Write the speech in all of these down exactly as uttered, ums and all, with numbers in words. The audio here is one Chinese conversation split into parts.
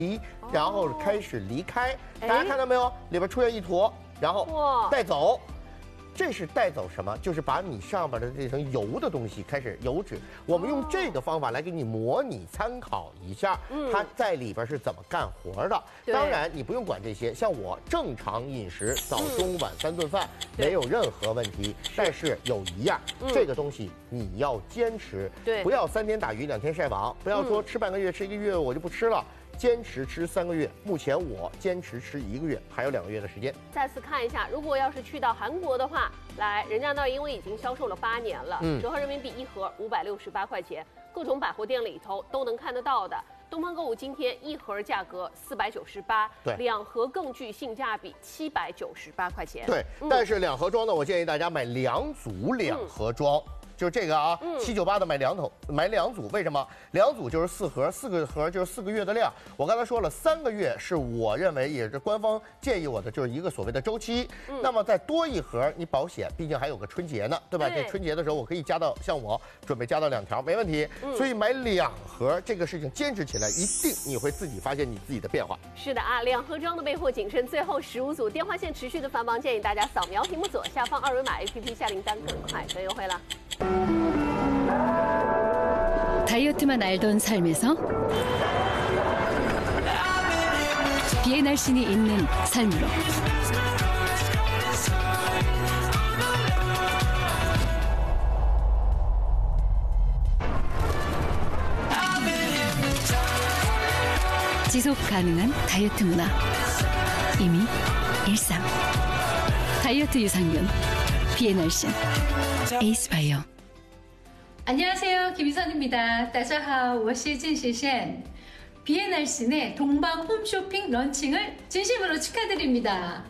然后开始离开，大家看到没有？里边出现一坨，然后带走。 这是带走什么？就是把你上边的这层油的东西开始油脂。我们用这个方法来给你模拟参考一下，它在里边是怎么干活的。当然你不用管这些，像我正常饮食，早中晚三顿饭没有任何问题。但是有一样，这个东西你要坚持， 对， 不要三天打鱼两天晒网，不要说吃半个月吃一个月我就不吃了。 坚持吃三个月，目前我坚持吃一个月，还有两个月的时间。 再次看一下，如果要是去到韩国的话，来，人家那儿因为已经销售了八年了，嗯、折合人民币一盒五百六十八块钱，各种百货店里头都能看得到的。东方购物今天一盒价格四百九十八， 对， 两盒更具性价比，七百九十八块钱。 对，嗯、但是两盒装呢，我建议大家买两组两盒装。嗯 就是这个啊，七九八的买两桶，买两组，为什么？两组就是四盒，四个盒就是四个月的量。我刚才说了，三个月是我认为也是官方建议我的，就是一个所谓的周期。嗯、那么再多一盒，你保险，毕竟还有个春节呢，对吧？对这春节的时候我可以加到，像我准备加到两条，没问题。嗯、所以买两盒这个事情坚持起来，一定你会自己发现你自己的变化。 是的啊，两盒装的备货谨慎，最后十五组，电话线持续的繁忙，建议大家扫描屏幕左下方二维码 A P P 下订单，更快更优惠了。 다이어트만 알던 삶에서 비의 날씬이 있는 삶으로 지속 가능한 다이어트 문화 이미 일상 다이어트 유산균 비의 날씬 에이스바이오 안녕하세요, 김희선입니다. 大家好，我是金世贤. 비의 날씬의 동방 홈쇼핑 런칭을 진심으로 축하드립니다.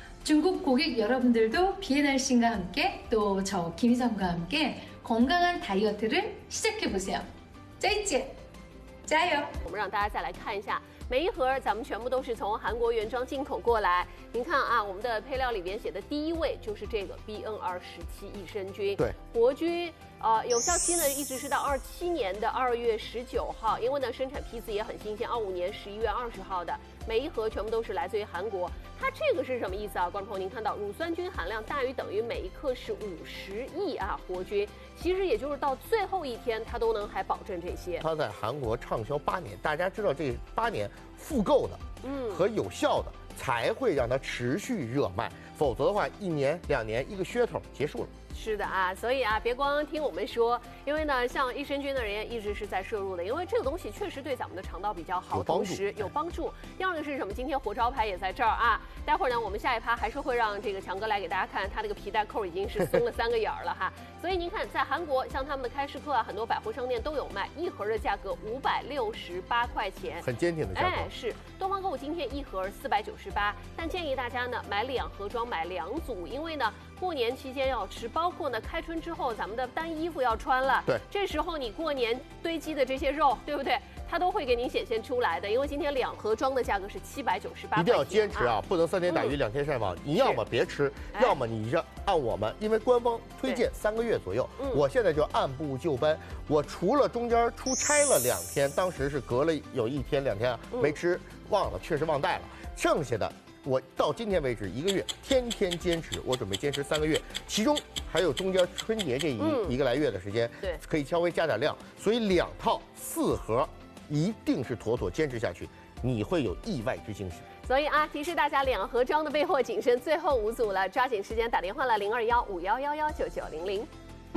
중국 고객 여러분들도 비의 날씬과 함께 또 저 김희선과 함께 건강한 다이어트를 시작해보세요. 再见，加油！ 我们让大家再来看一下。 每一盒咱们全部都是从韩国原装进口过来。您看啊，我们的配料里边写的第一位就是这个 B N R 十七益生菌， 对， 活菌，呃，有效期呢一直是到二七年的二月十九号，因为呢生产批次也很新鲜，二五年十一月二十号的，每一盒全部都是来自于韩国。它这个是什么意思啊？观众朋友，您看到乳酸菌含量大于等于每一克是五十亿啊活菌，其实也就是到最后一天它都能还保证这些。 它在韩国畅销八年，大家知道这八年。 复购的，嗯，和有效的才会让它持续热卖，否则的话，一年两年一个噱头结束了。 是的啊，所以啊，别光听我们说，因为呢，像益生菌呢，人家一直是在摄入的，因为这个东西确实对咱们的肠道比较好，同时有帮助。第二个是什么？今天活招牌也在这儿啊。待会儿呢，我们下一趴还是会让这个强哥来给大家看，他这个皮带扣已经是松了三个眼儿了哈。所以您看，在韩国，像他们的开市客啊，很多百货商店都有卖，一盒的价格五百六十八块钱， 很坚挺的价格。 哎，是东方购物今天一盒四百九十八，但建议大家呢买两盒装，买两组，因为呢过年期间要吃，包括呢开春之后咱们的单衣服要穿了， 对， 这时候你过年堆积的这些肉，对不对？它都会给您显现出来的，因为今天两盒装的价格是七百九十八。 一定要坚持啊，不能三天打鱼两天晒网。你要么别吃，要么你让按我们，因为官方推荐三个月左右，我现在就按部就班。我除了中间出差了两天，当时是隔了有一天两天啊没吃，忘了，确实忘带了，剩下的。 我到今天为止一个月，天天坚持，我准备坚持三个月，其中还有中间春节这一、嗯、一个来月的时间， 对， 可以稍微加点量，所以两套四盒一定是妥妥坚持下去，你会有意外之惊喜。 所以啊，提示大家两盒装的备货谨慎，最后五组了，抓紧时间打电话了零二幺五幺幺幺九九零零。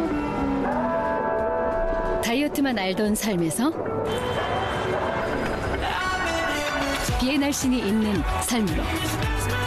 다이어트만 알던 삶에서 비의 날씬이 있는 삶으로